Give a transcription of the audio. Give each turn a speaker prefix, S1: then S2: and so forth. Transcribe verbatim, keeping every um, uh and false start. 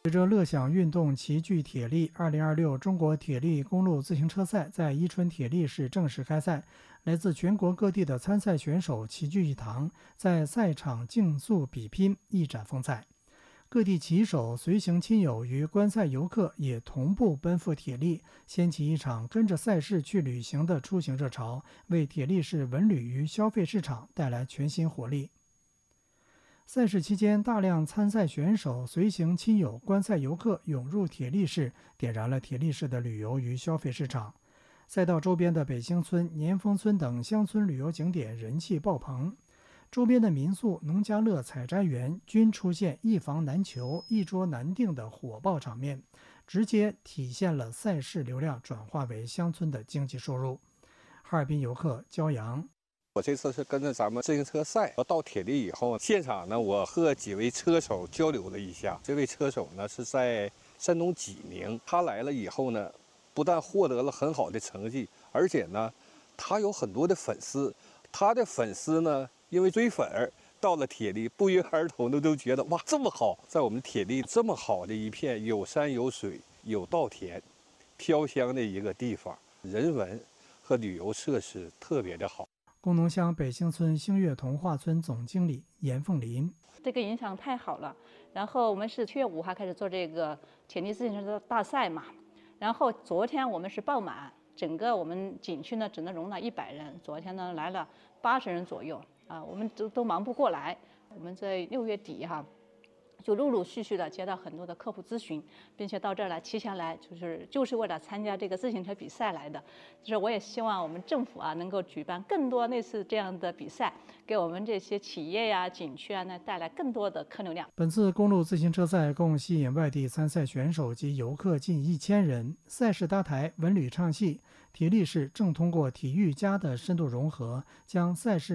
S1: 随着乐享运动齐聚铁力，二零二六中国铁力公路自行车赛在伊春铁力市正式开赛。来自全国各地的参赛选手齐聚一堂，在赛场竞速比拼，一展风采。各地骑手、随行亲友与观赛游客也同步奔赴铁力，掀起一场跟着赛事去旅行的出行热潮，为铁力市文旅与消费市场带来全新活力。赛事期间，大量参赛选手、随行亲友、观赛游客涌入铁力市，点燃了铁力市的旅游与消费市场。赛道周边的北兴村、年丰村等乡村旅游景点人气爆棚，周边的民宿、农家乐、采摘园均出现一房难求、一桌难订的火爆场面，直接体现了赛事流量转化为乡村的经济收入。哈尔滨游客焦阳。
S2: 我这次是跟着咱们自行车赛到铁力以后，现场呢，我和几位车手交流了一下。这位车手呢是在山东济宁，他来了以后呢，不但获得了很好的成绩，而且呢，他有很多的粉丝。他的粉丝呢，因为追粉儿到了铁力，不约而同的都觉得哇，这么好，在我们铁力这么好的一片有山有水、有稻田、飘香的一个地方，人文和旅游设施特别的好。
S1: 工农乡北兴村星月童话村总经理严凤林，
S3: 这个影响太好了。然后我们是七月五号开始做这个铁力自行车大赛嘛，然后昨天我们是爆满，整个我们景区呢只能容纳一百人，昨天呢来了八十人左右啊，我们都都忙不过来。我们在六月底哈、啊。就陆陆续续的接到很多的客户咨询，并且到这儿来提前来，就是就是为了参加这个自行车比赛来的。就是我也希望我们政府啊能够举办更多类似这样的比赛，给我们这些企业呀、景区啊呢带来更多的客流量。
S1: 本次公路自行车赛共吸引外地参赛选手及游客近一千人。赛事搭台，文旅唱戏，铁力市正通过体育家的深度融合，将赛事